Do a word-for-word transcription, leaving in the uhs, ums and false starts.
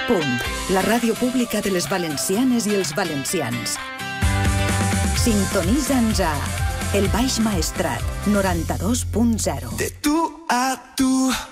Punt, la ràdio pública de les valencianes i els valencians. Sintonitza'ns a El Baix Maestrat, noranta-dos punt zero. De tu a tu.